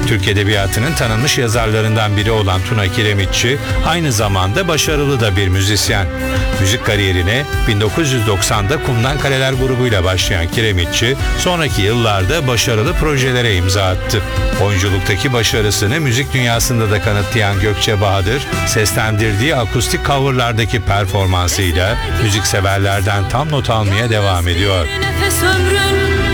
Türk Edebiyatı'nın tanınmış yazarlarından biri olan Tuna Kiremitçi aynı zamanda başarılı da bir müzisyen. Müzik kariyerine 1990'da Kumdan Kaleler grubuyla başlayan Kiremitçi sonraki yıllarda başarılı projelere imza attı. Oyunculuktaki başarısını müzik dünyasında da kanıtlayan Gökçe Bahadır, seslendirdiği akustik coverlardaki performansıyla müzikseverlerden tam not almaya devam ediyor. Nefes ömrün